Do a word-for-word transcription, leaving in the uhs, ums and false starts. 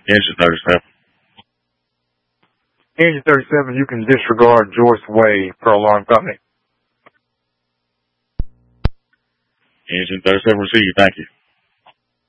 Engine thirty-seven. Engine thirty-seven, you can disregard Joyce Way per alarm company. Engine thirty-seven received. Thank you.